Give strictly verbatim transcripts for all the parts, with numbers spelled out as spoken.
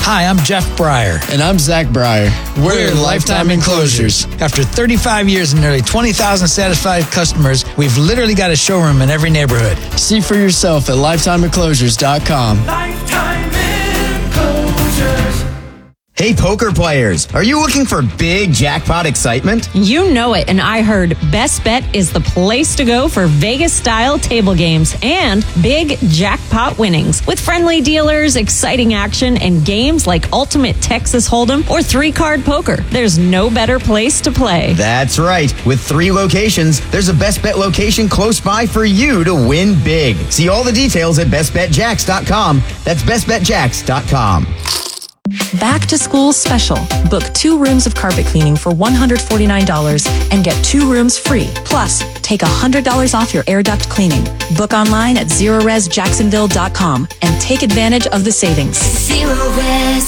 Hi, I'm Jeff Breyer. And I'm Zach Breyer. We're, We're Lifetime Enclosures. After thirty-five years and nearly twenty thousand satisfied customers, we've literally got a showroom in every neighborhood. See for yourself at lifetime enclosures dot com. Lifetime Enclosures. Hey, poker players, are you looking for big jackpot excitement? You know it, and I heard Best Bet is the place to go for Vegas-style table games and big jackpot winnings. With friendly dealers, exciting action, and games like Ultimate Texas Hold'em or three-card poker, there's no better place to play. That's right. With three locations, there's a Best Bet location close by for you to win big. See all the details at best bet jacks dot com. That's best bet jacks dot com. Back to school special. Book two rooms of carpet cleaning for one hundred forty-nine dollars and get two rooms free. Plus, take one hundred dollars off your air duct cleaning. Book online at zero res jacksonville dot com and take advantage of the savings. Zero Res.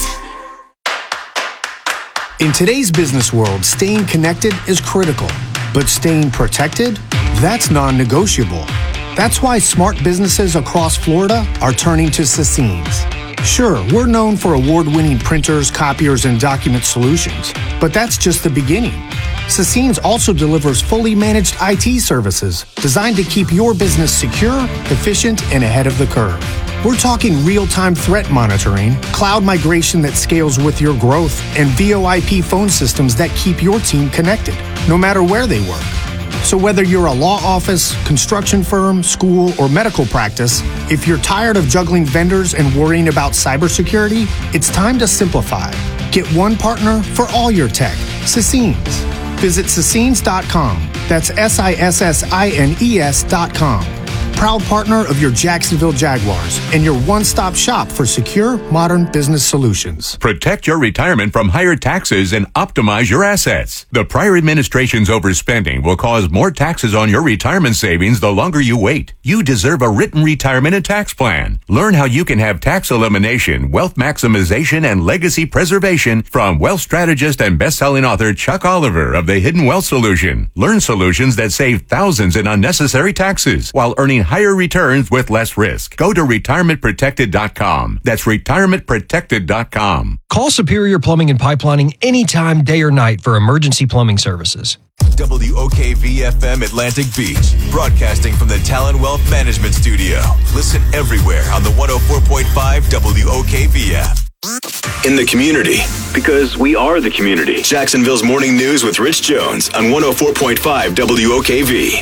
In today's business world, staying connected is critical, but staying protected, that's non-negotiable. That's why smart businesses across Florida are turning to Sassines. Sure, we're known for award-winning printers, copiers, and document solutions, but that's just the beginning. Sassines also delivers fully managed I T services designed to keep your business secure, efficient, and ahead of the curve. We're talking real-time threat monitoring, cloud migration that scales with your growth, and V O I P phone systems that keep your team connected, no matter where they work. So whether you're a law office, construction firm, school, or medical practice, if you're tired of juggling vendors and worrying about cybersecurity, it's time to simplify. Get one partner for all your tech. Sassines. Visit sassines dot com. That's S I S S I N E S dot com. Proud partner of your Jacksonville Jaguars and your one-stop shop for secure, modern business solutions. Protect your retirement from higher taxes and optimize your assets. The prior administration's overspending will cause more taxes on your retirement savings the longer you wait. You deserve a written retirement and tax plan. Learn how you can have tax elimination, wealth maximization, and legacy preservation from wealth strategist and best-selling author Chuck Oliver of The Hidden Wealth Solution. Learn solutions that save thousands in unnecessary taxes while earning higher returns with less risk. Go to retirement protected dot com. That's retirement protected dot com. Call Superior Plumbing and Pipelining anytime, day or night for emergency plumbing services. W O K V F M Atlantic Beach, broadcasting from the Talon Wealth Management Studio. Listen everywhere on the one oh four point five W O K V F. In the community, because we are the community. Jacksonville's Morning News with Rich Jones on one oh four point five W O K V.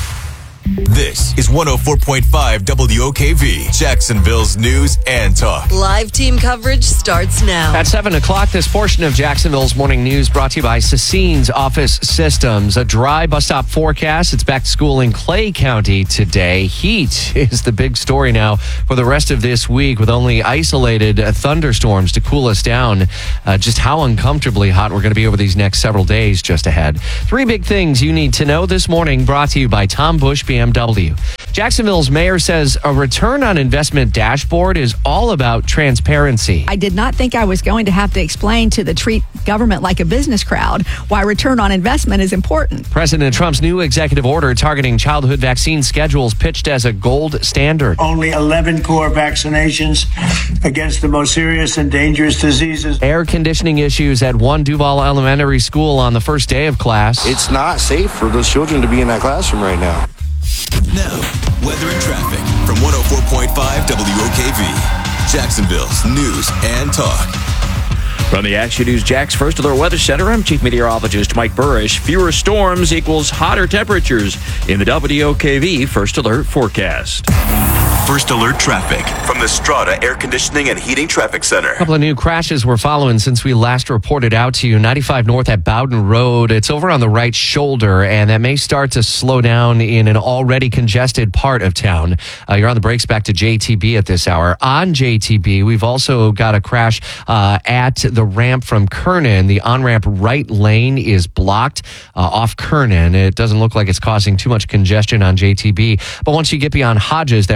This is one oh four point five W O K V, Jacksonville's news and talk. Live team coverage starts now. At seven o'clock, this portion of Jacksonville's morning news brought to you by Sassines Office Systems. A dry bus stop forecast. It's back to school in Clay County today. Heat is the big story now for the rest of this week, with only isolated thunderstorms to cool us down. Uh, just how uncomfortably hot we're going to be over these next several days just ahead. Three big things you need to know this morning, brought to you by Tom Bush B M W. Jacksonville's mayor says a return on investment dashboard is all about transparency. I did not think I was going to have to explain to the treat government like a business crowd why return on investment is important. President Trump's new executive order targeting childhood vaccine schedules pitched as a gold standard. Only eleven core vaccinations against the most serious and dangerous diseases. Air conditioning issues at one Duval Elementary School on the first day of class. It's not safe for those children to be in that classroom right now. Now, weather and traffic from one oh four point five W O K V, Jacksonville's news and talk. From the Action News Jax First Alert Weather Center, I'm Chief Meteorologist Mike Burrish. Fewer storms equals hotter temperatures in the W O K V First Alert forecast. First Alert traffic from the Strata Air Conditioning and Heating Traffic Center. A couple of new crashes we're following since we last reported out to you. ninety-five North at Bowden Road. It's over on the right shoulder, and that may start to slow down in an already congested part of town. Uh, you're on the brakes back to J T B at this hour. On J T B, we've also got a crash uh, at the ramp from Kernan. The on-ramp right lane is blocked uh, off Kernan. It doesn't look like it's causing too much congestion on J T B, but once you get beyond Hodges, that right lane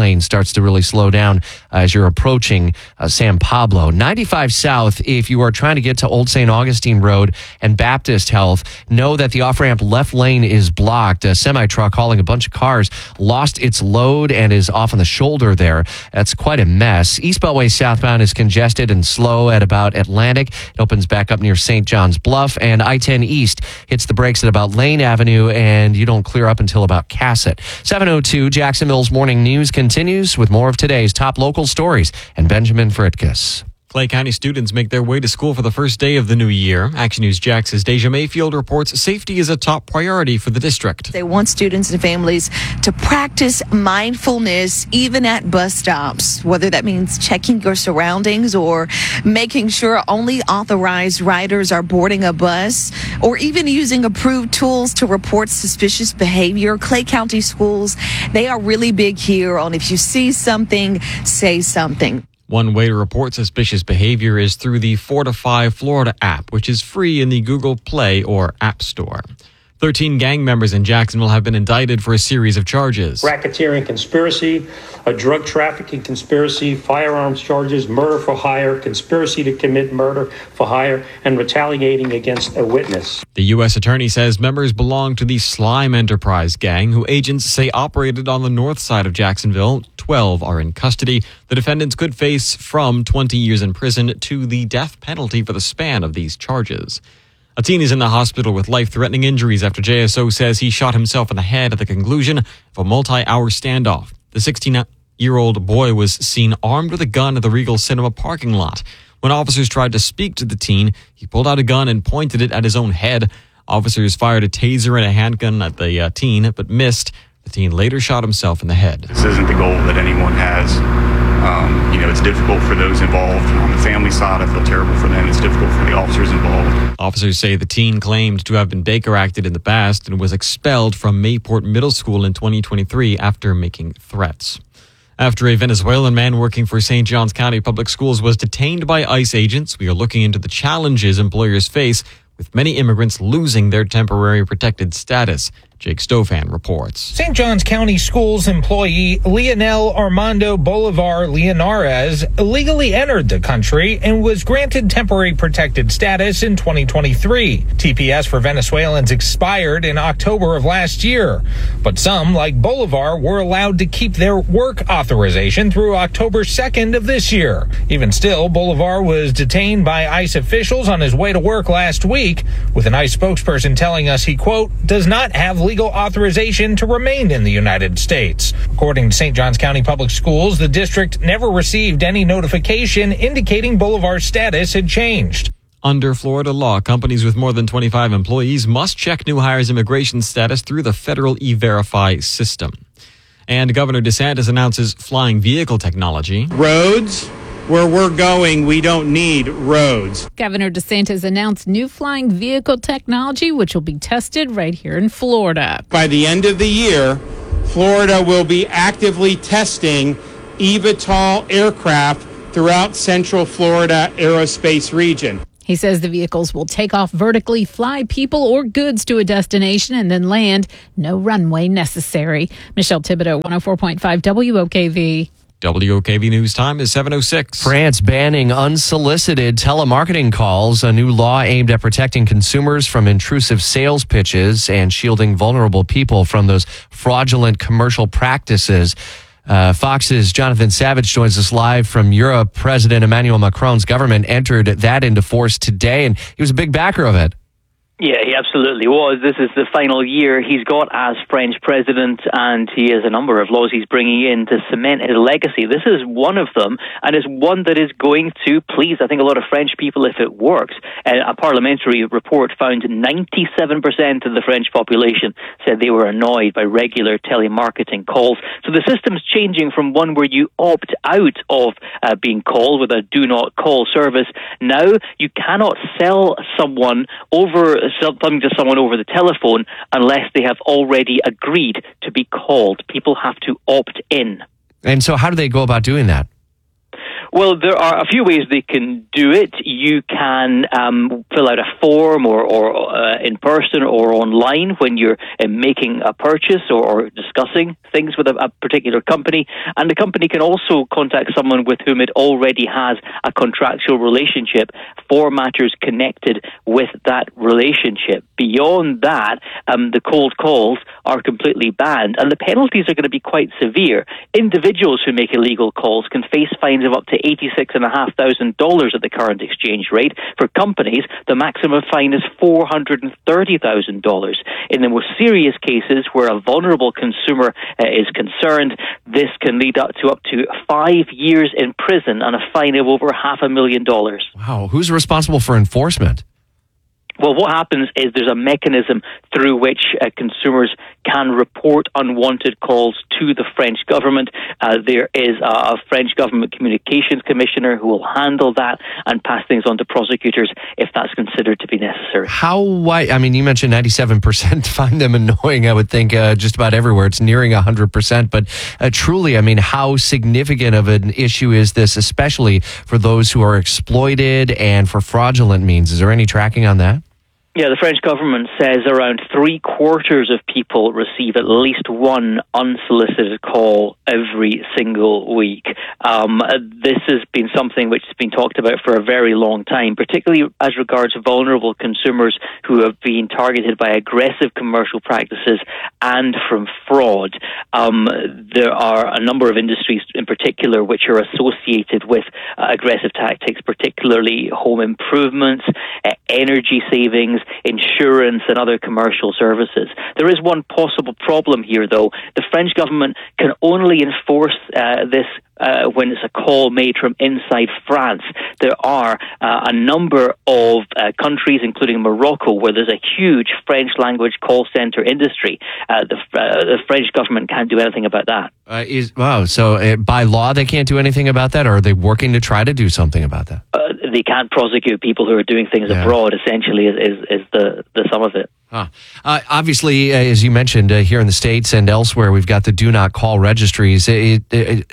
lane starts to really slow down as you're approaching uh, San Pablo. ninety-five South, if you are trying to get to Old Saint Augustine Road and Baptist Health, know that the off-ramp left lane is blocked. A semi-truck hauling a bunch of cars lost its load and is off on the shoulder there. That's quite a mess. East Beltway southbound is congested and slow at about Atlantic. It opens back up near Saint John's Bluff, and I ten East hits the brakes at about Lane Avenue, and you don't clear up until about Cassett. seven oh two Jacksonville's Morning News continues with more of today's top local stories and Benjamin Fritkus. Clay County students make their way to school for the first day of the new year. Action News Jax's Deja Mayfield reports safety is a top priority for the district. They want students and families to practice mindfulness even at bus stops, whether that means checking your surroundings or making sure only authorized riders are boarding a bus, or even using approved tools to report suspicious behavior. Clay County schools, they are really big here on if you see something, say something. One way to report suspicious behavior is through the Fortify Florida app, which is free in the Google Play or App Store. thirteen gang members in Jacksonville have been indicted for a series of charges. Racketeering conspiracy, a drug trafficking conspiracy, firearms charges, murder for hire, conspiracy to commit murder for hire, and retaliating against a witness. The U S attorney says members belong to the Slime Enterprise gang, who agents say operated on the north side of Jacksonville. twelve are in custody. The defendants could face from twenty years in prison to the death penalty for the span of these charges. A teen is in the hospital with life-threatening injuries after J S O says he shot himself in the head at the conclusion of a multi-hour standoff. The sixteen-year-old boy was seen armed with a gun at the Regal Cinema parking lot. When officers tried to speak to the teen, he pulled out a gun and pointed it at his own head. Officers fired a taser and a handgun at the uh, teen, but missed. The teen later shot himself in the head. This isn't the goal that anyone has. Um, you know, it's difficult for those involved. On the family side, I feel terrible for them. It's difficult for the officers involved. Officers say the teen claimed to have been Baker acted in the past and was expelled from Mayport Middle School in twenty twenty-three after making threats. After a Venezuelan man working for Saint Johns County Public Schools was detained by ICE agents, we are looking into the challenges employers face with many immigrants losing their temporary protected status. Jake Stofan reports. Saint Johns County Schools employee Leonel Armando Bolivar Leonarez illegally entered the country and was granted temporary protected status in twenty twenty-three. T P S for Venezuelans expired in October of last year, but some, like Bolivar, were allowed to keep their work authorization through October second of this year. Even still, Bolivar was detained by ICE officials on his way to work last week, with an ICE spokesperson telling us he, quote, does not have legal authorization to remain in the United States. According to Saint Johns County Public Schools, the district never received any notification indicating Bolivar's status had changed. Under Florida law, companies with more than twenty-five employees must check new hires' immigration status through the federal E-Verify system. And Governor DeSantis announces flying vehicle technology. Roads? Where we're going, we don't need roads. Governor DeSantis announced new flying vehicle technology, which will be tested right here in Florida. By the end of the year, Florida will be actively testing eVTOL aircraft throughout Central Florida aerospace region. He says the vehicles will take off vertically, fly people or goods to a destination, and then land. No runway necessary. Michelle Thibodeau, one oh four point five W O K V. W O K V News time is seven oh six. France banning unsolicited telemarketing calls, a new law aimed at protecting consumers from intrusive sales pitches and shielding vulnerable people from those fraudulent commercial practices. Uh, Fox's Jonathan Savage joins us live from Europe. President Emmanuel Macron's government entered that into force today, and he was a big backer of it. Yeah, he absolutely was. This is the final year he's got as French president, and he has a number of laws he's bringing in to cement his legacy. This is one of them, and it's one that is going to please, I think, a lot of French people if it works. Uh, a parliamentary report found ninety-seven percent of the French population said they were annoyed by regular telemarketing calls. So the system's changing from one where you opt out of uh, being called with a do not call service. Now you cannot sell someone over something to someone over the telephone unless they have already agreed to be called. People have to opt in. And so how do they go about doing that? Well, there are a few ways they can do it. You can um, fill out a form or, or uh, in person or online when you're uh, making a purchase or, or discussing things with a, a particular company. And the company can also contact someone with whom it already has a contractual relationship for matters connected with that relationship. Beyond that, um, the cold calls are completely banned, and the penalties are going to be quite severe. Individuals who make illegal calls can face fines of up to eighty-six thousand five hundred dollars at the current exchange rate. For companies, the maximum fine is four hundred thirty thousand dollars. In the most serious cases where a vulnerable consumer uh, is concerned, this can lead up to up to five years in prison and a fine of over half a million dollars. Wow. Who's responsible for enforcement? Well, what happens is there's a mechanism through which uh, consumers can report unwanted calls to the French government. Uh, there is a, a French government communications commissioner who will handle that and pass things on to prosecutors if that's considered to be necessary. How wide? I mean, you mentioned ninety-seven percent find them annoying. I would think uh, just about everywhere. It's nearing one hundred percent. But uh, truly, I mean, how significant of an issue is this, especially for those who are exploited and for fraudulent means? Is there any tracking on that? Yeah, the French government says around three quarters of people receive at least one unsolicited call every single week. Um, this has been something which has been talked about for a very long time, particularly as regards vulnerable consumers who have been targeted by aggressive commercial practices and from fraud. Um, there are a number of industries in particular which are associated with uh, aggressive tactics, particularly home improvements, uh, energy savings, insurance and other commercial services. There is one possible problem here, though. The French government can only enforce uh, this uh, when it's a call made from inside France. There are uh, a number of uh, countries, including Morocco, where there's a huge French language call center industry. Uh, the, uh, the French government can't do anything about that. Uh, is wow. So uh, by law, they can't do anything about that, or are they working to try to do something about that? Uh, they can't prosecute people who are doing things yeah. abroad, essentially, is, is, is the, the sum of it. Huh. Uh, obviously, uh, as you mentioned, uh, here in the States and elsewhere, we've got the do not call registries. It, it, it,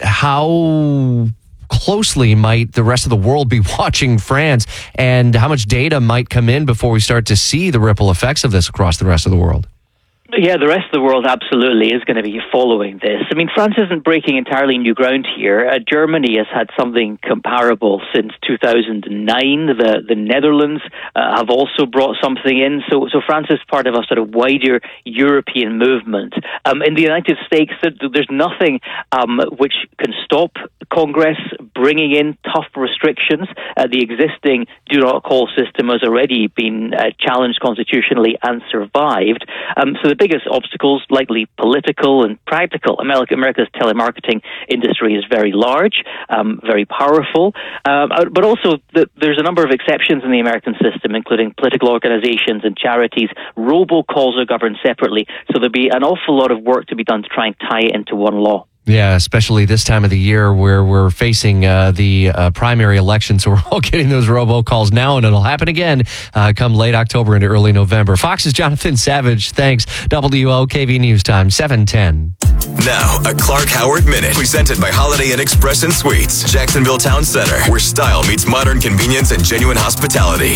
how closely might the rest of the world be watching France, and how much data might come in before we start to see the ripple effects of this across the rest of the world? Yeah, the rest of the world absolutely is going to be following this. I mean, France isn't breaking entirely new ground here. Uh, Germany has had something comparable since two thousand nine. The the Netherlands uh, have also brought something in. So, so France is part of a sort of wider European movement. Um, in the United States, there's nothing um, which can stop Congress bringing in tough restrictions. Uh, the existing do not call system has already been uh, challenged constitutionally and survived. Um, so the biggest obstacles, likely political and practical. America, America's telemarketing industry is very large, um, very powerful, um, but also the, there's a number of exceptions in the American system, including political organizations and charities. Robocalls are governed separately, so there'll be an awful lot of work to be done to try and tie it into one law. Yeah, especially this time of the year where we're facing uh, the uh, primary election. So we're all getting those robocalls now, and it'll happen again uh, come late October into early November. Fox's Jonathan Savage, thanks. W O K V News Time, seven ten. Now, a Clark Howard Minute, presented by Holiday Inn Express and Suites, Jacksonville Town Center, where style meets modern convenience and genuine hospitality.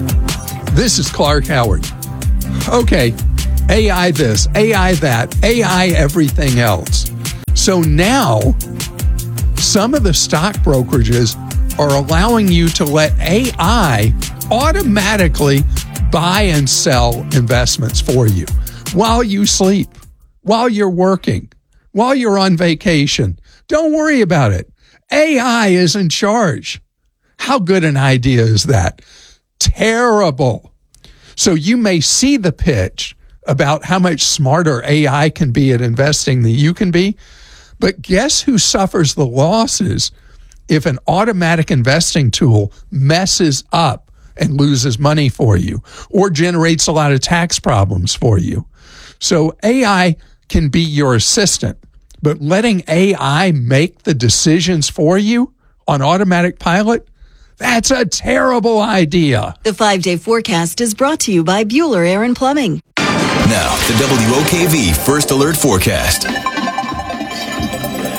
This is Clark Howard. Okay, A I this, A I that, A I everything else. So now, some of the stock brokerages are allowing you to let A I automatically buy and sell investments for you while you sleep, while you're working, while you're on vacation. Don't worry about it. A I is in charge. How good an idea is that? Terrible. So you may see the pitch about how much smarter A I can be at investing than you can be. But guess who suffers the losses if an automatic investing tool messes up and loses money for you or generates a lot of tax problems for you? So A I can be your assistant, but letting A I make the decisions for you on automatic pilot, that's a terrible idea. The five-day forecast is brought to you by Bueller Air and Plumbing. Now, the W O K V First Alert Forecast.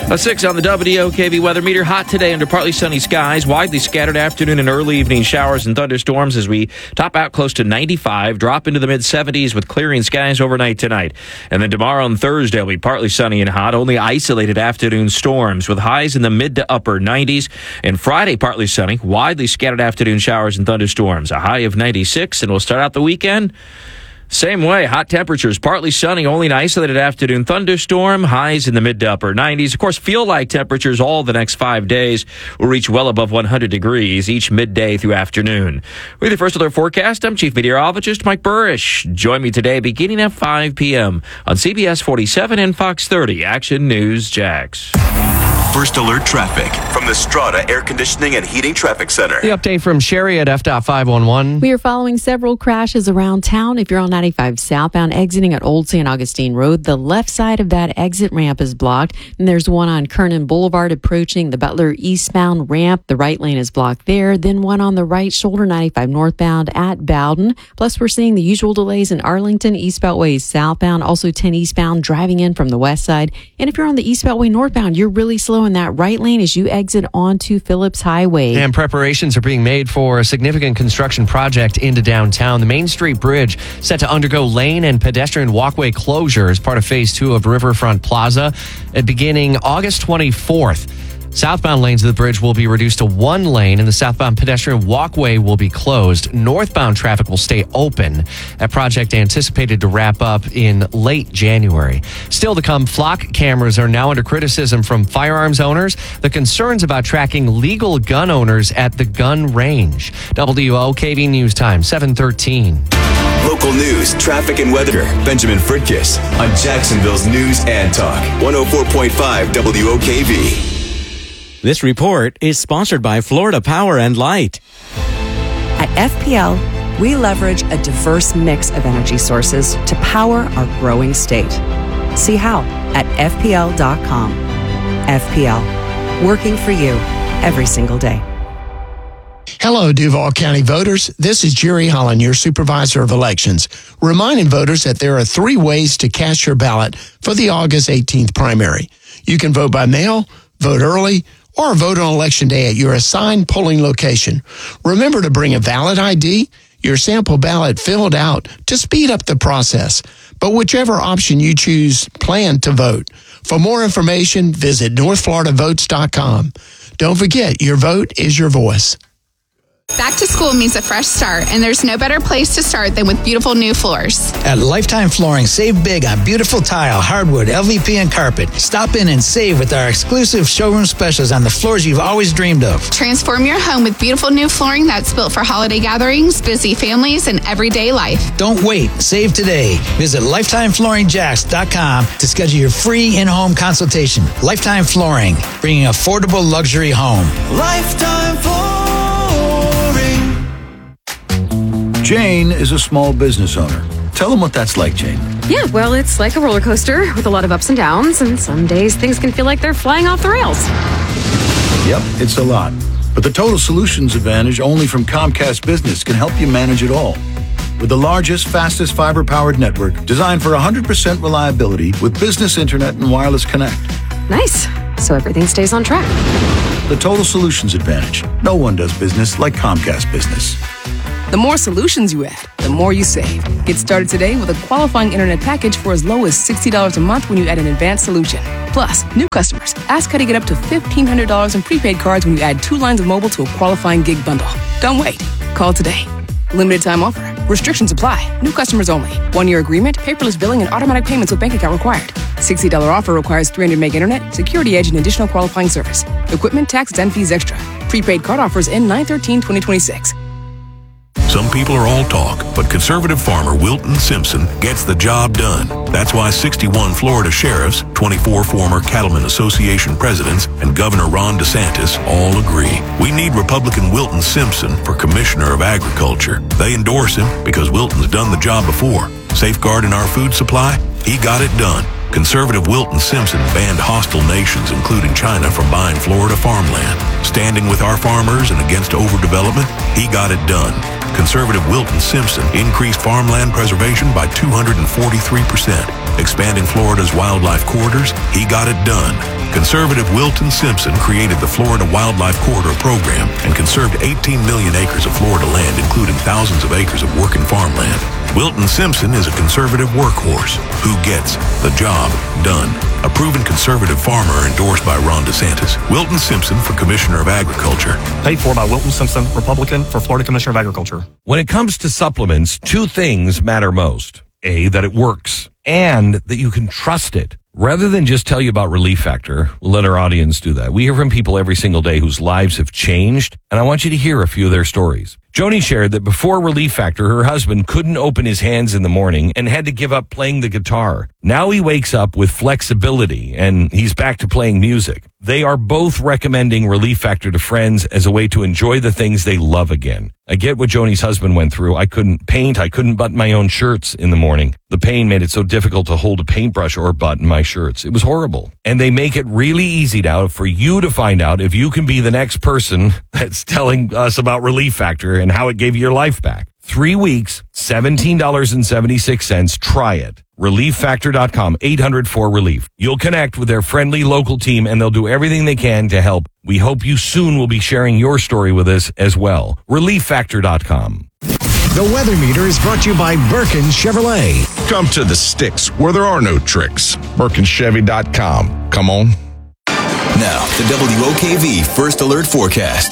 A six on the W O K V weather meter. Hot today under partly sunny skies. Widely scattered afternoon and early evening showers and thunderstorms as we top out close to ninety-five. Drop into the mid-seventies with clearing skies overnight tonight. And then tomorrow and Thursday will be partly sunny and hot. Only isolated afternoon storms with highs in the mid to upper nineties. And Friday partly sunny. Widely scattered afternoon showers and thunderstorms. A high of ninety-six. And we'll start out the weekend same way. Hot temperatures, partly sunny, only an isolated afternoon thunderstorm, highs in the mid to upper nineties. Of course, feel like temperatures all the next five days will reach well above one hundred degrees each midday through afternoon. With your first alert forecast, I'm Chief Meteorologist Mike Burrish. Join me today beginning at five p.m. on C B S forty-seven and Fox thirty Action News Jax. First alert traffic from the Strata Air Conditioning and Heating Traffic Center. The update from Sherry at F dot five one one. We are following several crashes around town. If you're on ninety-five southbound exiting at Old Saint Augustine Road, the left side of that exit ramp is blocked. And there's one on Kernan Boulevard approaching the Butler eastbound ramp. The right lane is blocked there. Then one on the right shoulder, ninety-five northbound at Bowden. Plus, we're seeing the usual delays in Arlington, East Beltway southbound, also ten eastbound driving in from the west side. And if you're on the East Beltway northbound, you're really slow in that right lane as you exit onto Phillips Highway. And preparations are being made for a significant construction project into downtown. The Main Street Bridge set to undergo lane and pedestrian walkway closure as part of phase two of Riverfront Plaza beginning August twenty-fourth. Southbound lanes of the bridge will be reduced to one lane and the southbound pedestrian walkway will be closed. Northbound traffic will stay open. That project anticipated to wrap up in late January. Still to come, flock cameras are now under criticism from firearms owners. The concerns about tracking legal gun owners at the gun range. W O K V News Time, seven thirteen. Local news, traffic, and weather. Benjamin Fritkiss on Jacksonville's News and Talk. one oh four point five W O K V. This report is sponsored by Florida Power and Light. At F P L, we leverage a diverse mix of energy sources to power our growing state. See how at F P L dot com. F P L, working for you every single day. Hello, Duval County voters. This is Jerry Holland, your supervisor of elections, reminding voters that there are three ways to cast your ballot for the August eighteenth primary. You can vote by mail, vote early, or vote on Election Day at your assigned polling location. Remember to bring a valid I D, your sample ballot filled out to speed up the process. But whichever option you choose, plan to vote. For more information, visit north florida votes dot com. Don't forget, your vote is your voice. Back to school means a fresh start, and there's no better place to start than with beautiful new floors. At Lifetime Flooring, save big on beautiful tile, hardwood, L V P, and carpet. Stop in and save with our exclusive showroom specials on the floors you've always dreamed of. Transform your home with beautiful new flooring that's built for holiday gatherings, busy families, and everyday life. Don't wait. Save today. Visit lifetime flooring jacks dot com to schedule your free in-home consultation. Lifetime Flooring, bringing affordable luxury home. Lifetime Flooring. Jane is a small business owner. Tell them what that's like, Jane. Yeah, well, it's like a roller coaster with a lot of ups and downs, and some days things can feel like they're flying off the rails. Yep, it's a lot. But the Total Solutions Advantage only from Comcast Business can help you manage it all. With the largest, fastest fiber-powered network designed for one hundred percent reliability with business internet and wireless connect. Nice. So everything stays on track. The Total Solutions Advantage. No one does business like Comcast Business. The more solutions you add, the more you save. Get started today with a qualifying internet package for as low as sixty dollars a month when you add an advanced solution. Plus, new customers, ask how to get up to fifteen hundred dollars in prepaid cards when you add two lines of mobile to a qualifying gig bundle. Don't wait. Call today. Limited time offer. Restrictions apply. New customers only. One-year agreement, paperless billing, and automatic payments with bank account required. sixty dollars offer requires three hundred meg internet, security edge, and additional qualifying service. Equipment, taxes, and fees extra. Prepaid card offers end nine thirteen twenty twenty-six. Some people are all talk, but conservative farmer Wilton Simpson gets the job done. That's why sixty-one Florida sheriffs, twenty-four former Cattlemen Association presidents, and Governor Ron DeSantis all agree. We need Republican Wilton Simpson for Commissioner of Agriculture. They endorse him because Wilton's done the job before. Safeguarding our food supply? He got it done. Conservative Wilton Simpson banned hostile nations, including China, from buying Florida farmland. Standing with our farmers and against overdevelopment, he got it done. Conservative Wilton Simpson increased farmland preservation by two hundred forty-three percent. Expanding Florida's wildlife corridors, he got it done. Conservative Wilton Simpson created the Florida Wildlife Corridor Program and conserved eighteen million acres of Florida land, including thousands of acres of working farmland. Wilton Simpson is a conservative workhorse who gets the job done. A proven conservative farmer endorsed by Ron DeSantis. Wilton Simpson for Commissioner of Agriculture. Paid for by Wilton Simpson, Republican, for Florida Commissioner of Agriculture. When it comes to supplements, two things matter most. A, that it works, and that you can trust it. Rather than just tell you about Relief Factor, we'll let our audience do that. We hear from people every single day whose lives have changed, and I want you to hear a few of their stories. Joni shared that before Relief Factor, her husband couldn't open his hands in the morning and had to give up playing the guitar. Now he wakes up with flexibility and he's back to playing music. They are both recommending Relief Factor to friends as a way to enjoy the things they love again. I get what Joni's husband went through. I couldn't paint. I couldn't button my own shirts in the morning. The pain made it so difficult to hold a paintbrush or button my shirts. It was horrible. And they make it really easy now for you to find out if you can be the next person that's telling us about Relief Factor and how it gave you your life back. Three weeks, seventeen dollars and seventy-six cents. Try it. relief factor dot com, eight hundred four relief. You'll connect with their friendly local team and they'll do everything they can to help. We hope you soon will be sharing your story with us as well. relief factor dot com. The weather meter is brought to you by Birkin Chevrolet. Come to the sticks where there are no tricks. Birkin Chevy dot com. Come on. Now, the W O K V First Alert Forecast.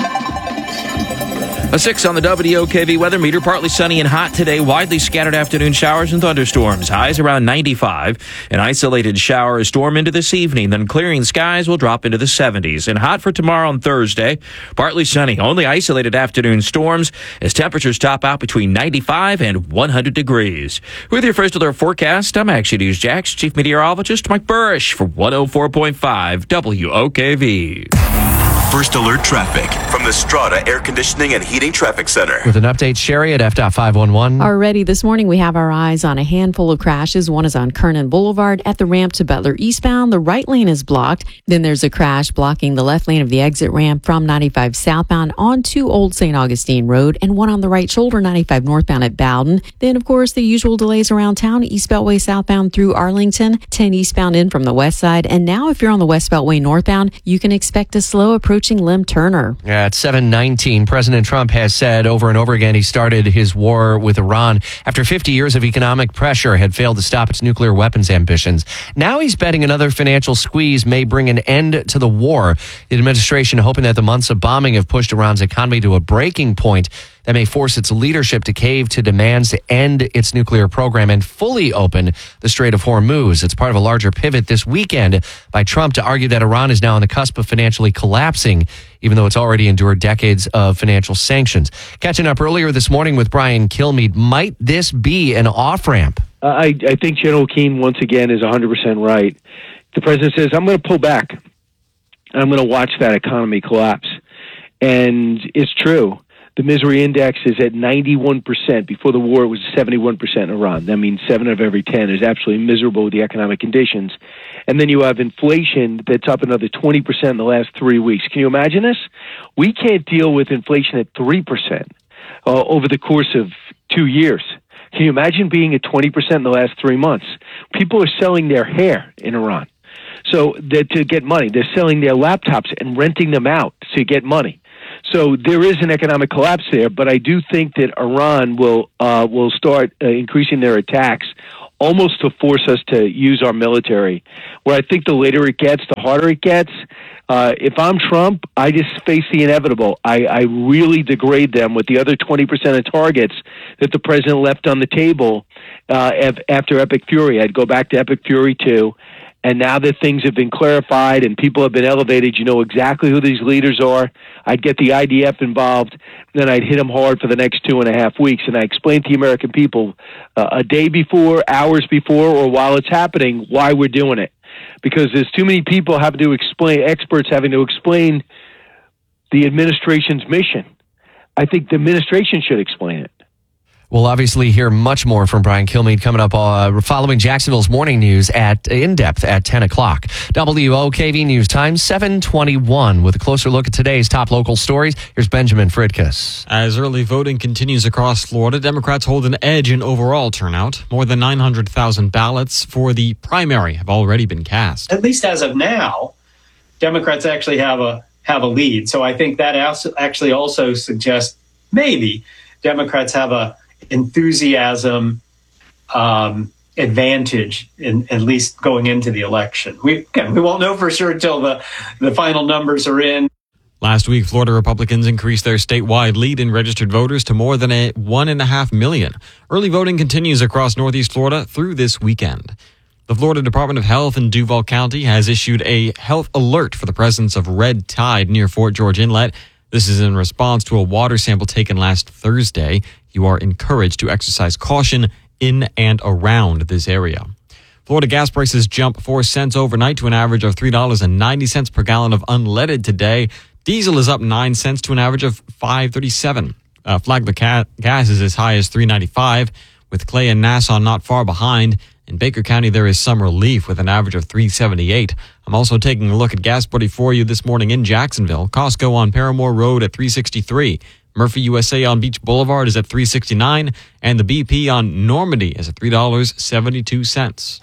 A six on the W O K V weather meter. Partly sunny and hot today. Widely scattered afternoon showers and thunderstorms. Highs around ninety-five. An isolated shower or storm into this evening. Then clearing skies will drop into the seventies. And hot for tomorrow and Thursday. Partly sunny. Only isolated afternoon storms as temperatures top out between ninety-five and one hundred degrees. With your First Alert Forecast, I'm Action News Jax Chief Meteorologist Mike Burrish for one oh four point five W O K V. First Alert Traffic from the Strata Air Conditioning and Heating Traffic Center. With an update, Sherry at F five one one. Already this morning, we have our eyes on a handful of crashes. One is on Kernan Boulevard at the ramp to Butler eastbound. The right lane is blocked. Then there's a crash blocking the left lane of the exit ramp from ninety-five southbound onto Old Saint Augustine Road, and one on the right shoulder, ninety-five northbound at Bowden. Then, of course, the usual delays around town. East Beltway southbound through Arlington, ten eastbound in from the west side. And now, if you're on the West Beltway northbound, you can expect a slow approaching Lim Turner. At seven nineteen, President Trump has said over and over again he started his war with Iran after fifty years of economic pressure had failed to stop its nuclear weapons ambitions. Now he's betting another financial squeeze may bring an end to the war. The administration hoping that the months of bombing have pushed Iran's economy to a breaking point that may force its leadership to cave to demands to end its nuclear program and fully open the Strait of Hormuz. It's part of a larger pivot this weekend by Trump to argue that Iran is now on the cusp of financially collapsing, even though it's already endured decades of financial sanctions. Catching up earlier this morning with Brian Kilmeade, might this be an off-ramp? Uh, I, I think General Keane, once again, is one hundred percent right. The president says, I'm going to pull back. I'm going to watch that economy collapse. And it's true. The misery index is at ninety-one percent. Before the war, it was seventy-one percent in Iran. That means seven of every ten is absolutely miserable with the economic conditions. And then you have inflation that's up another twenty percent in the last three weeks. Can you imagine this? We can't deal with inflation at three percent uh, over the course of two years. Can you imagine being at twenty percent in the last three months? People are selling their hair in Iran. So that to get money, they're selling their laptops and renting them out to get money. So there is an economic collapse there, but I do think that Iran will uh, will start uh, increasing their attacks almost to force us to use our military. Where I think the later it gets, the harder it gets. Uh, if I'm Trump, I just face the inevitable. I, I really degrade them with the other twenty percent of targets that the president left on the table uh, after Epic Fury. I'd go back to Epic Fury two. And now that things have been clarified and people have been elevated, you know exactly who these leaders are. I'd get the I D F involved, then I'd hit them hard for the next two and a half weeks. And I explain to the American people uh, a day before, hours before, or while it's happening, why we're doing it. Because there's too many people having to explain, experts having to explain the administration's mission. I think the administration should explain it. We'll obviously hear much more from Brian Kilmeade coming up uh, following Jacksonville's morning news at in depth at ten o'clock. W O K V News Time, seven twenty-one. With a closer look at today's top local stories, here's Benjamin Fridkus. As early voting continues across Florida, Democrats hold an edge in overall turnout. More than nine hundred thousand ballots for the primary have already been cast. At least as of now, Democrats actually have a have a lead. So I think that actually also suggests maybe Democrats have a enthusiasm um, advantage in at least going into the election. We again, we won't know for sure until the, the final numbers are in. Last week, Florida Republicans increased their statewide lead in registered voters to more than a one and a half million. Early voting continues across Northeast Florida through this weekend. The Florida Department of Health in Duval County has issued a health alert for the presence of red tide near Fort George Inlet. This is in response to a water sample taken last Thursday. You are encouraged to exercise caution in and around this area. Florida gas prices jump four cents overnight to an average of three dollars and ninety cents per gallon of unleaded today. Diesel is up nine cents to an average of five thirty-seven. Uh, Flagler ca- gas is as high as three ninety-five, with Clay and Nassau not far behind. In Baker County, there is some relief with an average of three seventy-eight. I'm also taking a look at Gas Buddy for you this morning in Jacksonville. Costco on Paramore Road at three sixty-three. Murphy U S A on Beach Boulevard is at three sixty-nine. And the B P on Normandy is at three dollars and seventy-two cents.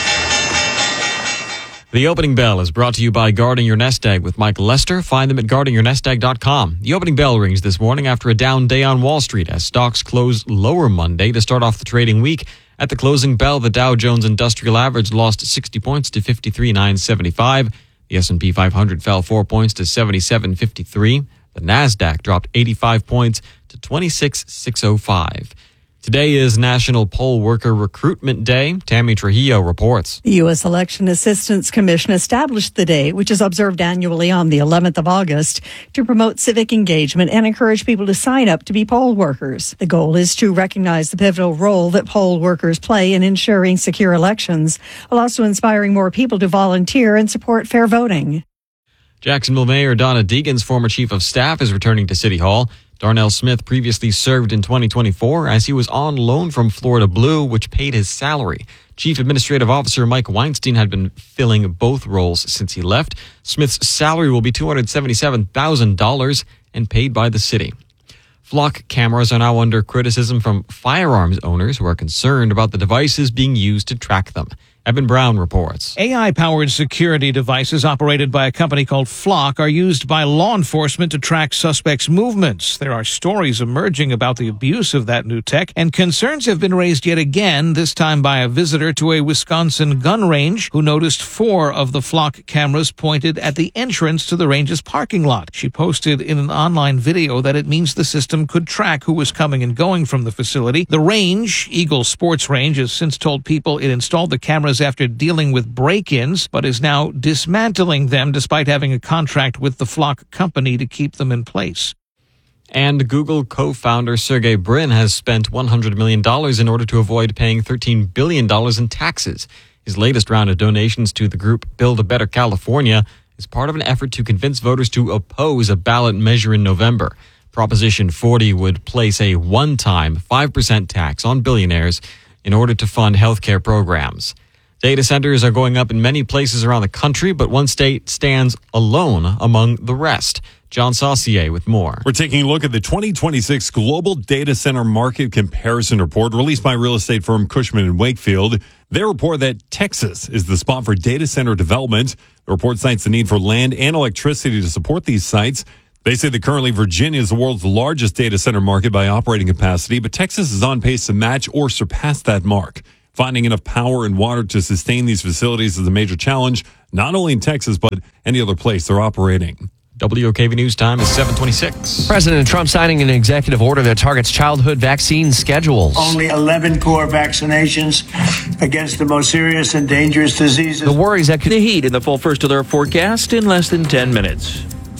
The opening bell is brought to you by Guarding Your Nest Egg with Mike Lester. Find them at guarding your nest egg dot com. The opening bell rings this morning after a down day on Wall Street as stocks closed lower Monday to start off the trading week. At the closing bell, the Dow Jones Industrial Average lost sixty points to fifty-three thousand nine hundred seventy-five. The S and P five hundred fell four points to seventy-seven fifty-three. The NASDAQ dropped eighty-five points to twenty-six thousand six hundred five. Today is National Poll Worker Recruitment Day. Tammy Trujillo reports. The U S Election Assistance Commission established the day, which is observed annually on the eleventh of August, to promote civic engagement and encourage people to sign up to be poll workers. The goal is to recognize the pivotal role that poll workers play in ensuring secure elections, while also inspiring more people to volunteer and support fair voting. Jacksonville Mayor Donna Deegan's former chief of staff is returning to City Hall. Darnell Smith previously served in twenty twenty-four as he was on loan from Florida Blue, which paid his salary. Chief Administrative Officer Mike Weinstein had been filling both roles since he left. Smith's salary will be two hundred seventy-seven thousand dollars and paid by the city. Flock cameras are now under criticism from firearms owners who are concerned about the devices being used to track them. Evan Brown reports. A I-powered security devices operated by a company called Flock are used by law enforcement to track suspects' movements. There are stories emerging about the abuse of that new tech, and concerns have been raised yet again, this time by a visitor to a Wisconsin gun range who noticed four of the Flock cameras pointed at the entrance to the range's parking lot. She posted in an online video that it means the system could track who was coming and going from the facility. The range, Eagle Sports Range, has since told people it installed the cameras after dealing with break-ins, but is now dismantling them despite having a contract with the Flock company to keep them in place. And Google co-founder Sergey Brin has spent one hundred million dollars in order to avoid paying thirteen billion dollars in taxes. His latest round of donations to the group Build a Better California is part of an effort to convince voters to oppose a ballot measure in November. Proposition forty would place a one-time five percent tax on billionaires in order to fund healthcare programs. Data centers are going up in many places around the country, but one state stands alone among the rest. John Saucier with more. We're taking a look at the twenty twenty-six Global Data Center Market Comparison Report released by real estate firm Cushman and Wakefield. They report that Texas is the spot for data center development. The report cites the need for land and electricity to support these sites. They say that currently Virginia is the world's largest data center market by operating capacity, but Texas is on pace to match or surpass that mark. Finding enough power and water to sustain these facilities is a major challenge, not only in Texas, but any other place they're operating. W O K V News time is seven twenty-six. President Trump signing an executive order that targets childhood vaccine schedules. Only eleven core vaccinations against the most serious and dangerous diseases. The worries that could... The heat in the full first alert forecast in less than ten minutes.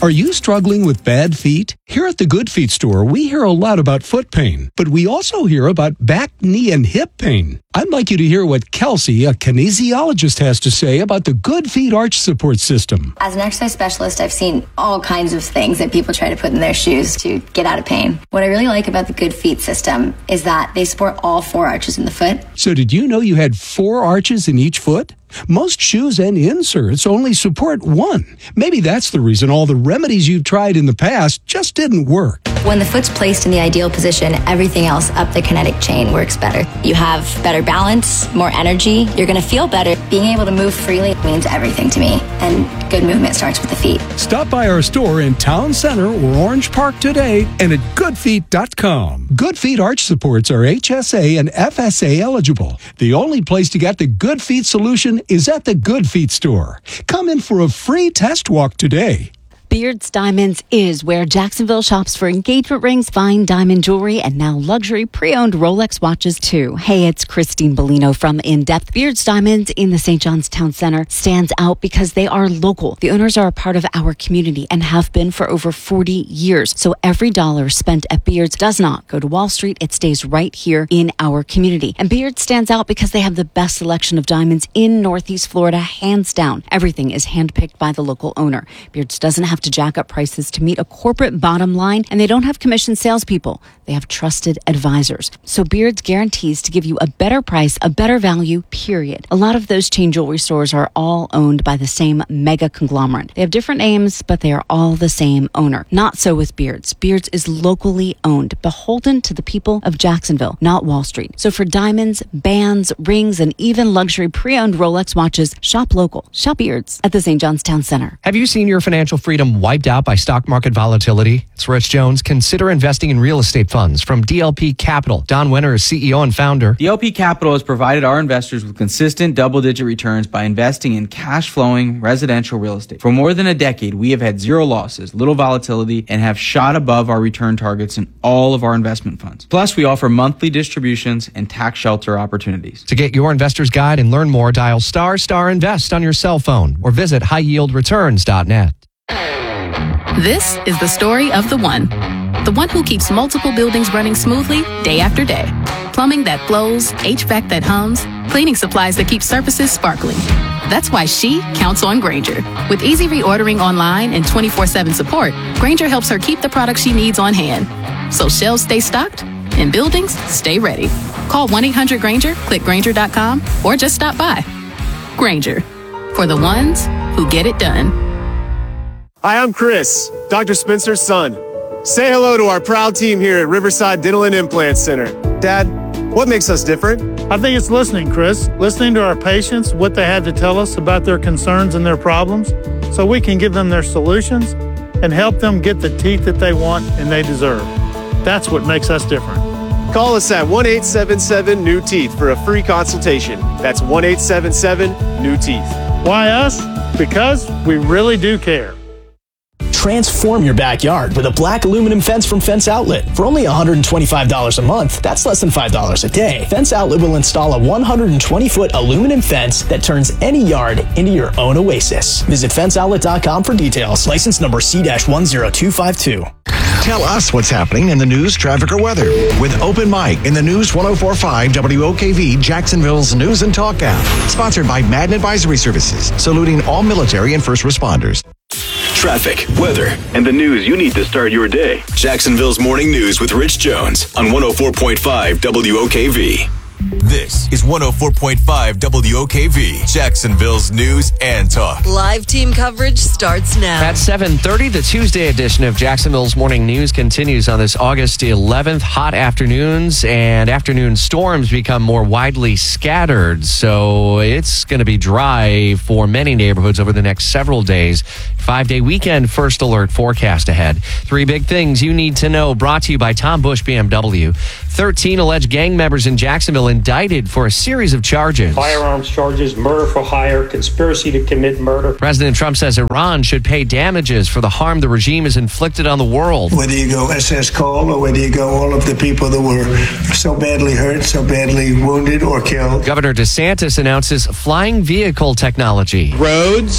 Are you struggling with bad feet? Here at the Good Feet store, we hear a lot about foot pain, but we also hear about back, knee, and hip pain. I'd like you to hear what Kelsey, a kinesiologist, has to say about the Good Feet arch support system. As an exercise specialist, I've seen all kinds of things that people try to put in their shoes to get out of pain. What I really like about the Good Feet system is that they support all four arches in the foot. So did you know you had four arches in each foot? Most shoes and inserts only support one. Maybe that's the reason all the remedies you've tried in the past just didn't work. When the foot's placed in the ideal position, everything else up the kinetic chain works better. You have better balance, more energy. You're going to feel better. Being able to move freely means everything to me. And good movement starts with the feet. Stop by our store in Town Center or Orange Park today and at good feet dot com. Good Feet arch supports are H S A and F S A eligible. The only place to get the Good Feet solution is at the Good Feet store. Come in for a free test walk today. Beards Diamonds is where Jacksonville shops for engagement rings, fine diamond jewelry, and now luxury pre-owned Rolex watches too. Hey, it's Christine Bellino from In Depth. Beards Diamonds in the Saint John's Town Center stands out because they are local. The owners are a part of our community and have been for over forty years. So every dollar spent at Beards does not go to Wall Street. It stays right here in our community. And Beards stands out because they have the best selection of diamonds in Northeast Florida, hands down. Everything is handpicked by the local owner. Beards doesn't have to jack up prices to meet a corporate bottom line, and they don't have commissioned salespeople. They have trusted advisors. So Beards guarantees to give you a better price, a better value, period. A lot of those chain jewelry stores are all owned by the same mega conglomerate. They have different names, but they are all the same owner. Not so with Beards. Beards is locally owned, beholden to the people of Jacksonville, not Wall Street. So for diamonds, bands, rings, and even luxury pre-owned Rolex watches, shop local. Shop Beards at the Saint John's Town Center. Have you seen your financial freedom wiped out by stock market volatility? It's Rich Jones. Consider investing in real estate funds from D L P Capital. Don Winter is C E O and founder. D L P Capital has provided our investors with consistent double-digit returns by investing in cash-flowing residential real estate. For more than a decade, we have had zero losses, little volatility, and have shot above our return targets in all of our investment funds. Plus, we offer monthly distributions and tax shelter opportunities. To get your investor's guide and learn more, dial star star invest on your cell phone or visit high yield returns dot net. This is the story of the one. The one who keeps multiple buildings running smoothly day after day. Plumbing that flows, H V A C that hums, cleaning supplies that keep surfaces sparkling. That's why she counts on Grainger. With easy reordering online and twenty-four seven support, Grainger helps her keep the products she needs on hand. So shelves stay stocked and buildings stay ready. Call one eight hundred Grainger, click Grainger dot com, or just stop by. Grainger, for the ones who get it done. Hi, I'm Chris, Doctor Spencer's son. Say hello to our proud team here at Riverside Dental and Implant Center. Dad, what makes us different? I think it's listening, Chris. Listening to our patients, what they have to tell us about their concerns and their problems, so we can give them their solutions and help them get the teeth that they want and they deserve. That's what makes us different. Call us at one eight seven seven new teeth for a free consultation. That's one eight seven seven new teeth. Why us? Because we really do care. Transform your backyard with a black aluminum fence from Fence Outlet. For only one hundred twenty-five dollars a month, that's less than five dollars a day. Fence Outlet will install a one hundred twenty foot aluminum fence that turns any yard into your own oasis. Visit fence outlet dot com for details. License number C one zero two five two. Tell us what's happening in the news, traffic, or weather with Open Mic in the News ten forty-five W O K V, Jacksonville's News and Talk app. Sponsored by Madden Advisory Services, saluting all military and first responders. Traffic, weather, and the news you need to start your day. Jacksonville's Morning News with Rich Jones on one oh four point five W O K V. This is one oh four point five W O K V, Jacksonville's News and Talk. Live team coverage starts now. At seven thirty, the Tuesday edition of Jacksonville's Morning News continues on this August eleventh. Hot afternoons and afternoon storms become more widely scattered, so it's going to be dry for many neighborhoods over the next several days. Five-day weekend first alert forecast ahead. Three big things you need to know, brought to you by Tom Bush B M W. thirteen alleged gang members in Jacksonville indicted for a series of charges. Firearms charges, murder for hire, conspiracy to commit murder. President Trump says Iran should pay damages for the harm the regime has inflicted on the world. Whether you go S S Cole or whether you go all of the people that were so badly hurt, so badly wounded or killed. Governor DeSantis announces flying vehicle technology. Roads,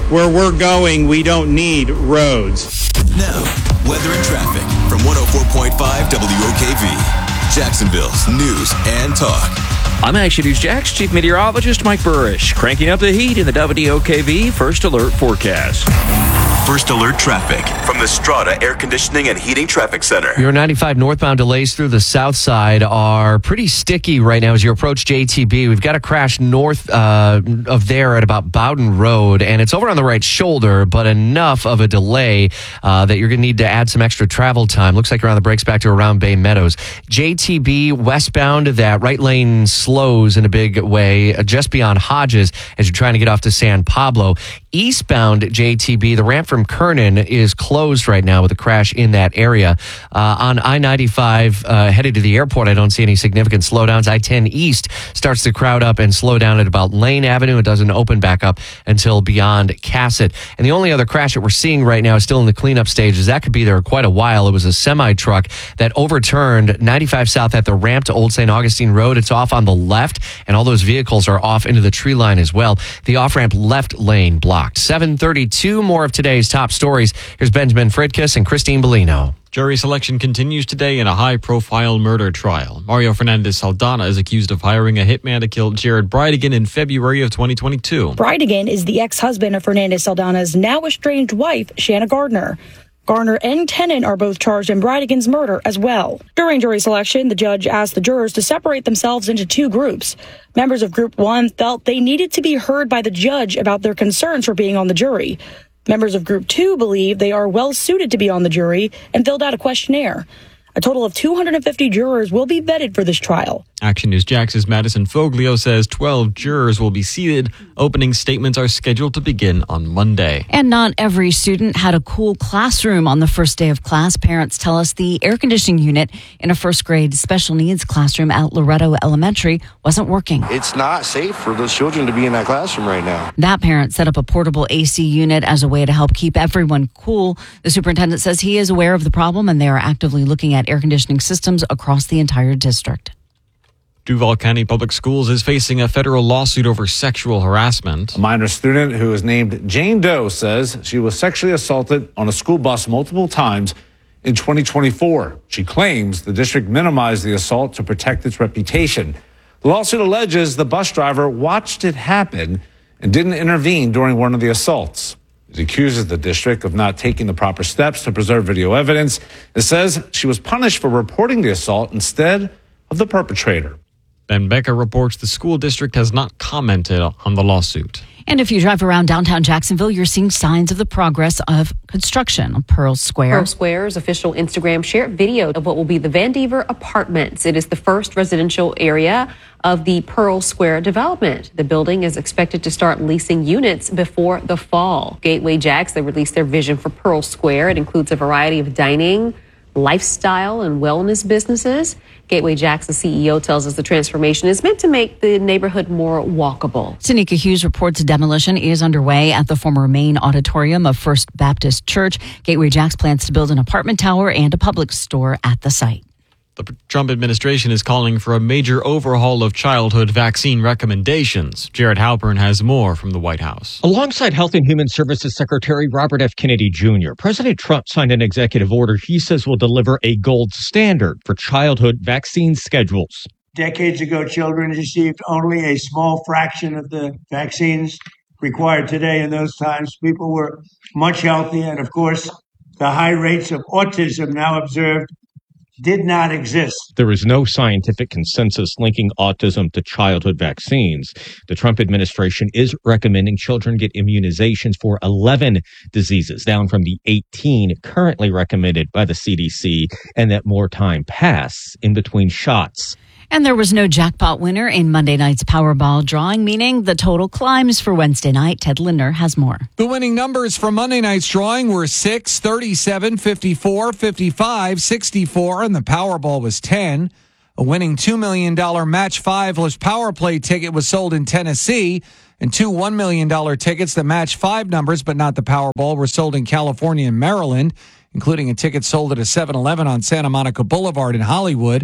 where we're going, we don't need roads. Now, weather and traffic from one oh four point five W O K V, Jacksonville's news and talk. I'm Action News Jax Chief Meteorologist Mike Burrish, cranking up the heat in the W O K V First Alert forecast. First Alert traffic from the Strata Air Conditioning and Heating Traffic Center. Your ninety-five northbound delays through the south side are pretty sticky right now as you approach J T B. We've got a crash north uh, of there at about Bowden Road, and it's over on the right shoulder, but enough of a delay uh, that you're going to need to add some extra travel time. Looks like you're on the brakes back to around Bay Meadows. J T B westbound, that right lane slows in a big way uh, just beyond Hodges as you're trying to get off to San Pablo. Eastbound J T B, the ramp from Kernan is closed right now with a crash in that area. Uh, on I ninety-five, uh, headed to the airport, I don't see any significant slowdowns. I ten East starts to crowd up and slow down at about Lane Avenue. It doesn't open back up until beyond Cassett. And the only other crash that we're seeing right now is still in the cleanup stages. That could be there quite a while. It was a semi-truck that overturned ninety-five South at the ramp to Old Saint Augustine Road. It's off on the left, and all those vehicles are off into the tree line as well. The off-ramp left lane blocked. seven thirty-two, more of today's top stories. Here's Benjamin Fridkiss and Christine Bellino. Jury selection continues today in a high-profile murder trial. Mario Fernandez Saldana is accused of hiring a hitman to kill Jared Bridegan in February of twenty twenty-two. Bridegan is the ex-husband of Fernandez Saldana's now estranged wife, Shanna Gardner. Garner and Tennant are both charged in Bridegan's murder as well. During jury selection, the judge asked the jurors to separate themselves into two groups. Members of Group one felt they needed to be heard by the judge about their concerns for being on the jury. Members of Group two believe they are well suited to be on the jury and filled out a questionnaire. A total of two hundred fifty jurors will be vetted for this trial. Action News Jax's Madison Foglio says twelve jurors will be seated. Opening statements are scheduled to begin on Monday. And not every student had a cool classroom on the first day of class. Parents tell us the air conditioning unit in a first grade special needs classroom at Loretto Elementary wasn't working. It's not safe for those children to be in that classroom right now. That parent set up a portable A C unit as a way to help keep everyone cool. The superintendent says he is aware of the problem and they are actively looking at air conditioning systems across the entire district. Duval County Public Schools is facing a federal lawsuit over sexual harassment. A minor student who is named Jane Doe says she was sexually assaulted on a school bus multiple times in twenty twenty-four. She claims the district minimized the assault to protect its reputation. The lawsuit alleges the bus driver watched it happen and didn't intervene during one of the assaults. It accuses the district of not taking the proper steps to preserve video evidence. It says she was punished for reporting the assault instead of the perpetrator. Ben Becker reports the school district has not commented on the lawsuit. And if you drive around downtown Jacksonville, you're seeing signs of the progress of construction on Pearl Square. Pearl Square's official Instagram shared video of what will be the Vandiver Apartments. It is the first residential area of the Pearl Square development. The building is expected to start leasing units before the fall. Gateway Jacks, they released their vision for Pearl Square. It includes a variety of dining, lifestyle, and wellness businesses. Gateway Jacks, the C E O, tells us the transformation is meant to make the neighborhood more walkable. Tanika Hughes reports demolition is underway at the former main auditorium of First Baptist Church. Gateway Jacks plans to build an apartment tower and a public store at the site. The Trump administration is calling for a major overhaul of childhood vaccine recommendations. Jared Halpern has more from the White House. Alongside Health and Human Services Secretary Robert F. Kennedy Junior, President Trump signed an executive order he says will deliver a gold standard for childhood vaccine schedules. Decades ago, children received only a small fraction of the vaccines required today. In those times, people were much healthier. And of course, the high rates of autism now observed did not exist. There is no scientific consensus linking autism to childhood vaccines. The Trump administration is recommending children get immunizations for eleven diseases, down from the eighteen currently recommended by the C D C, and that more time pass in between shots. And there was no jackpot winner in Monday night's Powerball drawing, meaning the total climbs for Wednesday night. Ted Linder has more. The winning numbers from Monday night's drawing were six, thirty-seven, fifty-four, fifty-five, sixty-four, and the Powerball was ten. A winning two million dollars match five-less power play ticket was sold in Tennessee, and two one million dollars tickets that match five numbers but not the Powerball were sold in California and Maryland, including a ticket sold at a seven eleven on Santa Monica Boulevard in Hollywood.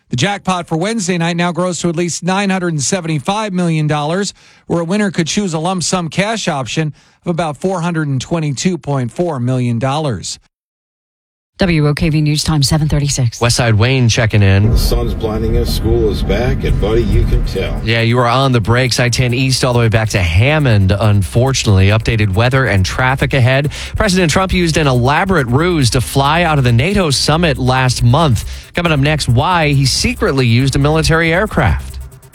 The jackpot for Wednesday night now grows to at least nine hundred seventy-five million dollars, where a winner could choose a lump sum cash option of about four hundred twenty-two point four million dollars. W O K V News Time, seven thirty-six. Westside Wayne checking in. The sun's blinding us. School is back, and buddy, you can tell. Yeah, you are on the brakes. I ten East all the way back to Hammond, unfortunately. Updated weather and traffic ahead. President Trump used an elaborate ruse to fly out of the NATO summit last month. Coming up next, why he secretly used a military aircraft.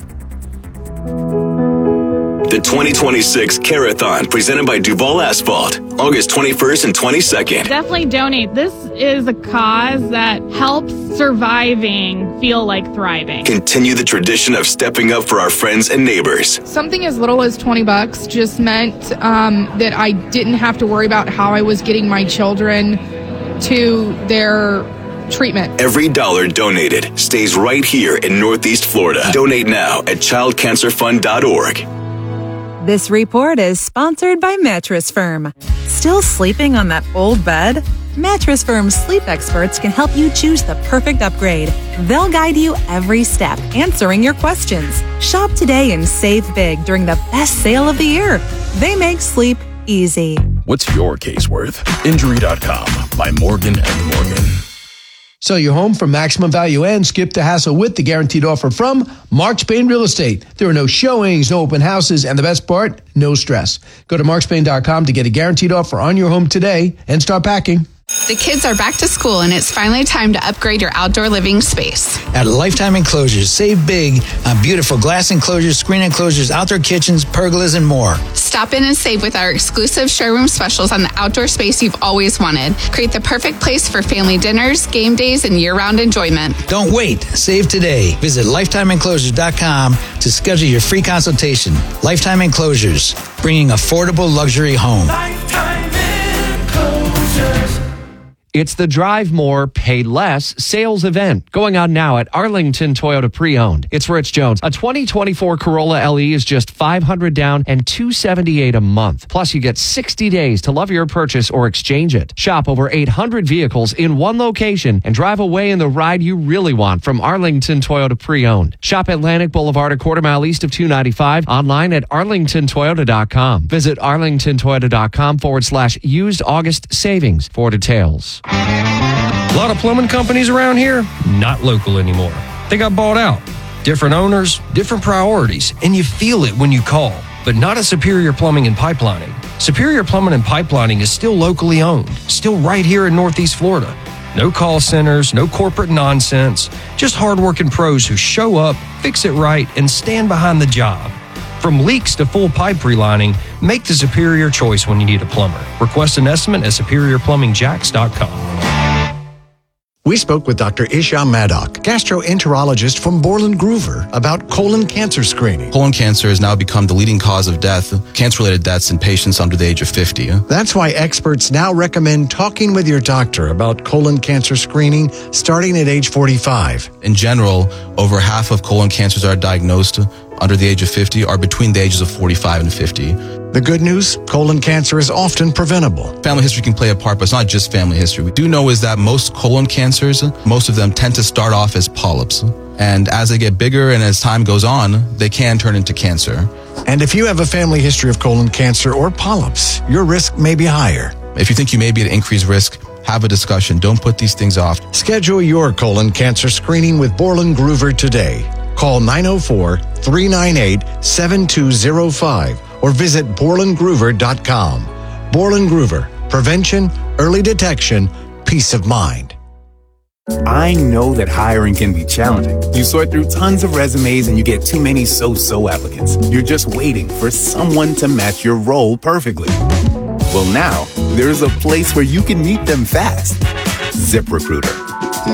The twenty twenty-six Carathon, presented by Duval Asphalt, August twenty-first and twenty-second. Definitely donate. This is a cause that helps surviving feel like thriving. Continue the tradition of stepping up for our friends and neighbors. Something as little as twenty bucks just meant um, that I didn't have to worry about how I was getting my children to their treatment. Every dollar donated stays right here in Northeast Florida. Donate now at child cancer fund dot org. This report is sponsored by Mattress Firm. Still sleeping on that old bed? Mattress Firm's sleep experts can help you choose the perfect upgrade. They'll guide you every step, answering your questions. Shop today and save big during the best sale of the year. They make sleep easy. What's your case worth? Injury dot com by Morgan and Morgan. Sell your home for maximum value and skip the hassle with the guaranteed offer from Mark Spain Real Estate. There are no showings, no open houses, and the best part, no stress. Go to mark spain dot com to get a guaranteed offer on your home today and start packing. The kids are back to school, and it's finally time to upgrade your outdoor living space. At Lifetime Enclosures, save big on beautiful glass enclosures, screen enclosures, outdoor kitchens, pergolas, and more. Stop in and save with our exclusive showroom specials on the outdoor space you've always wanted. Create the perfect place for family dinners, game days, and year-round enjoyment. Don't wait. Save today. Visit lifetime enclosures dot com to schedule your free consultation. Lifetime Enclosures, bringing affordable luxury home. Lifetime Enclosures. It's the Drive More, Pay Less sales event going on now at Arlington Toyota Pre-Owned. It's Rich Jones. A twenty twenty-four Corolla L E is just five hundred dollars down and two hundred seventy-eight dollars a month. Plus, you get sixty days to love your purchase or exchange it. Shop over eight hundred vehicles in one location and drive away in the ride you really want from Arlington Toyota Pre-Owned. Shop Atlantic Boulevard, a quarter mile east of two ninety-five. Online at arlington toyota dot com. Visit arlington toyota dot com forward slash used August savings for details. A lot of plumbing companies around here, not local anymore. They got bought out. Different owners, different priorities, and you feel it when you call. But not at Superior Plumbing and Pipelining. Superior Plumbing and Pipelining is still locally owned, still right here in Northeast Florida. No call centers, no corporate nonsense, just hardworking pros who show up, fix it right, and stand behind the job. From leaks to full pipe relining, make the superior choice when you need a plumber. Request an estimate at superior plumbing jacks dot com. We spoke with Doctor Isham Maddock, gastroenterologist from Borland Groover, about colon cancer screening. Colon cancer has now become the leading cause of death, cancer-related deaths in patients under the age of fifty. That's why experts now recommend talking with your doctor about colon cancer screening starting at age forty-five. In general, over half of colon cancers are diagnosed under the age of fifty are between the ages of forty-five and fifty. The good news, colon cancer is often preventable. Family history can play a part, but it's not just family history. We do know is that most colon cancers, most of them tend to start off as polyps. And as they get bigger and as time goes on, they can turn into cancer. And if you have a family history of colon cancer or polyps, your risk may be higher. If you think you may be at increased risk, have a discussion. Don't put these things off. Schedule your colon cancer screening with Borland Groover today. Call nine oh four, three nine eight, seven two oh five or visit borland groover dot com. Borland Groover. Prevention, early detection, peace of mind. I know that hiring can be challenging. You sort through tons of resumes and you get too many so-so applicants. You're just waiting for someone to match your role perfectly. Well, now, there's a place where you can meet them fast. ZipRecruiter.